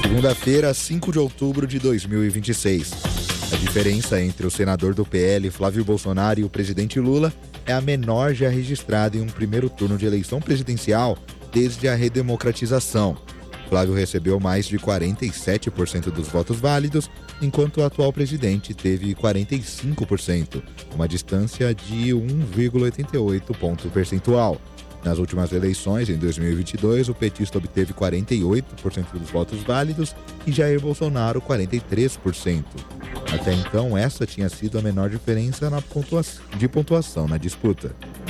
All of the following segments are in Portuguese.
Segunda-feira, 5 de outubro de 2026. A diferença entre o senador do PL, Flávio Bolsonaro, e o presidente Lula é a menor já registrada em um primeiro turno de eleição presidencial desde a redemocratização. Flávio recebeu mais de 47% dos votos válidos, enquanto o atual presidente teve 45%, uma distância de 1,88 ponto percentual. Nas últimas eleições, em 2022, o petista obteve 48% dos votos válidos e Jair Bolsonaro 43%. Até então, essa tinha sido a menor diferença de pontuação na disputa.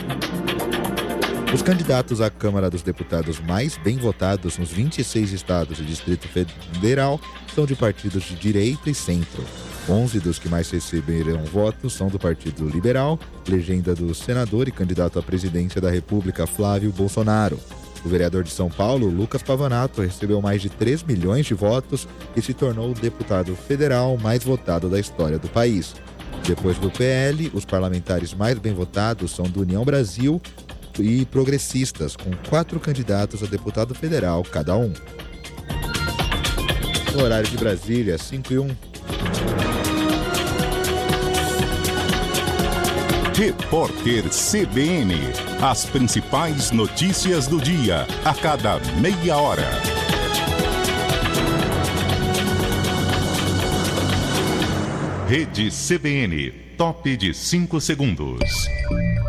Os candidatos à Câmara dos Deputados mais bem votados nos 26 estados e Distrito Federal são de partidos de direita e centro. 11 dos que mais receberam votos são do Partido Liberal, legenda do senador e candidato à presidência da República, Flávio Bolsonaro. O vereador de São Paulo, Lucas Pavanato, recebeu mais de 3 milhões de votos e se tornou o deputado federal mais votado da história do país. Depois do PL, os parlamentares mais bem votados são do União Brasil e Progressistas, com 4 candidatos a deputado federal cada um. No horário de Brasília, 5:01. Repórter CBN. As principais notícias do dia, a cada meia hora. Rede CBN, top de 5 segundos.